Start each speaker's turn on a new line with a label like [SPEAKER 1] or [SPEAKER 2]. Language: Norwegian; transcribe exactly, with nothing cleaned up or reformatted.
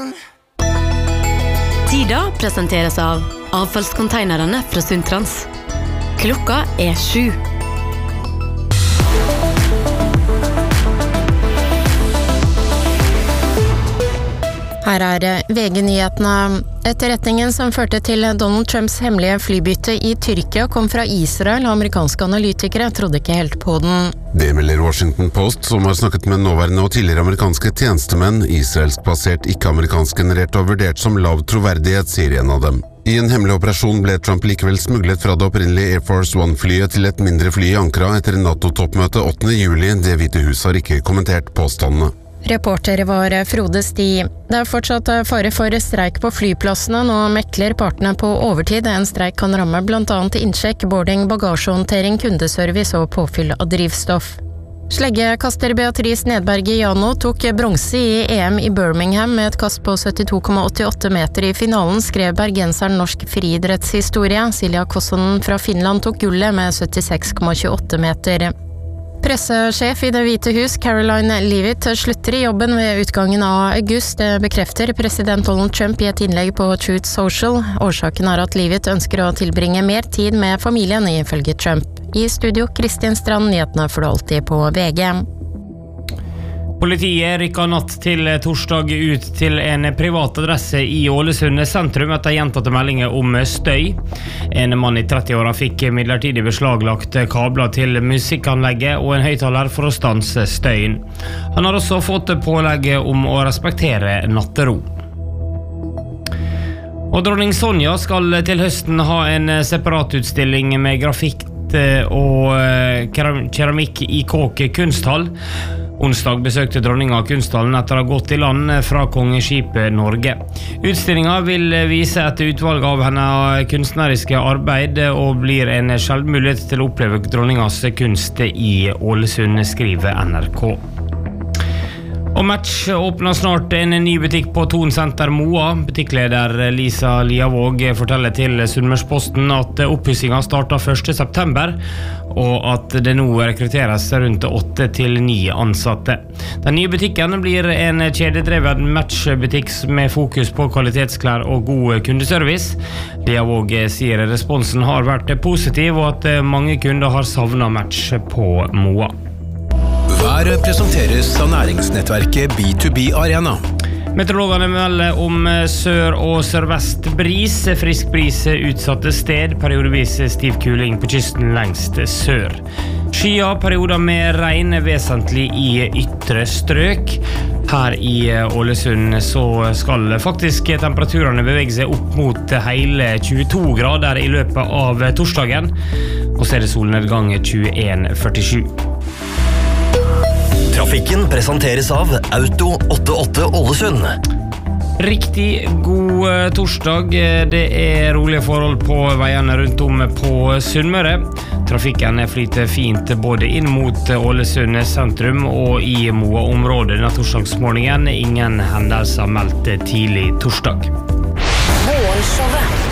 [SPEAKER 1] Tida presenteres av avfallskonteinerne fra Sundtrans. Klokka er sju.
[SPEAKER 2] Her er V G-nyhetene. Etterretningen som førte til Donald Trumps hemmelige flybytte i Tyrkia kom fra Israel, og amerikanske analytikere trodde ikke helt på den.
[SPEAKER 3] Det melder Washington Post, som har snakket med nåværende og tidligere amerikanske tjenestemenn. Israelsk plassert, ikke-amerikansk generert og vurdert som lav troverdighet, sier en av dem. I en hemmelig operasjon ble Trump likevel smuglet fra det opprinnelige Air Force One-flyet til et mindre fly i Ankara etter NATO-toppmøte åttende juli. Det Hvite Hus har ikke kommentert påstandene.
[SPEAKER 2] Reporter var Frode Sti. Det er fortsatt fare for streik på flyplassene. Nå mekler partene på overtid. En streik kan ramme blant annet innsjekk, boarding, bagasjehåndtering, kundeservice og påfyll av drivstoff. Sleggekaster Beatrice Nedberg Jano tok bronse i E M i Birmingham med et kast på syttito komma åttiåtte meter i finalen, skrev bergenseren norsk friidrettshistorie. Silja Kossonen fra Finland tok gullet med syttiseks komma tjueåtte meter. Pressesjef i Det Hvite Hus, Caroline Leavitt, slutter i jobben ved utgangen av august. Det bekrefter president Donald Trump i et innlegg på Truth Social. Årsaken er at Leavitt ønsker å tilbringe mer tid med familien, ifølge Trump. I studio, Kristin Strand, nyhetene får du alltid på V G.
[SPEAKER 4] Politiet rykket natt til torsdag ut til en privat adresse i Ålesund sentrum etter gjentatte meldinger om støy. En mann i trettiåra fikk midlertidig beslaglagt kabler til musikkanlegget og en høyttaler for å stanse støyen. Han har også fått pålegg om å respektere nattero. Og dronning Sonja skal til høsten ha en separatutstilling med grafikk og keramikk i Kåk kunsthall. Onsdag besøkte dronninga kunsthallen etter å ha gått i land fra kongeskipet Norge. Utstillinga vil vise et utvalg av henne kunstneriske arbeid og blir en sjelden mulighet til å oppleve dronningas kunst i Ålesund, skriver N R K. Og Match åpner snart en ny butikk på Thon Senter Moa. Butikkleder Lisa Liavåg forteller til Sunnmørsposten at oppussingen starter første september, og at det nå rekrutteres rundt åtte til ni ansatte. Den nye butikken blir en kjededrevet matchbutikk med fokus på kvalitetsklær og god kundeservice. Liavåg sier responsen har vært positiv, og at mange kunder har savnet Match på Moa.
[SPEAKER 5] Været presenteres av næringsnettverket B to B Arena.
[SPEAKER 4] Meteorologene melder om sør- og sørvest bris, frisk bris utsatte sted, periodevis stiv kuling på kysten lengst sør. Skyer, perioder med regn vesentlig i ytre strøk. Her i Ålesund så skal faktisk temperaturene bevege seg opp mot hele tjueto grader i løpet av torsdagen, og så er det solnedgang tjueen førtisju.
[SPEAKER 6] Trafikken presenteres av Auto åttiåtte Ålesund.
[SPEAKER 4] Riktig god torsdag. Det er rolige forhold på veiene rundt om på Sunnmøre. Trafikken flyter fint både inn mot Ålesund sentrum og i Moa-området denne torsdagsmorgenen. Ingen hendelser meldt tidlig torsdag.
[SPEAKER 1] Morgenshowet.